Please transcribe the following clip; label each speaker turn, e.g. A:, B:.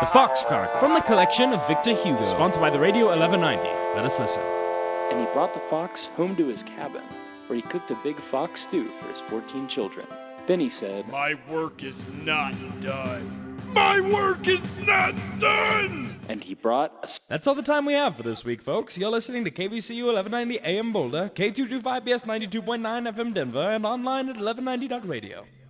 A: The Fox Card, from the collection of Victor Hugo, sponsored by the Radio 1190. Let us listen.
B: And he brought the fox home to his cabin, where he cooked a big fox stew for his 14 children. Then he said,
C: "My work is not done. My work is not done!"
B: And he brought a...
A: That's all the time we have for this week, folks. You're listening to KVCU 1190 AM Boulder, K225BS 92.9 FM Denver, and online at 1190.radio.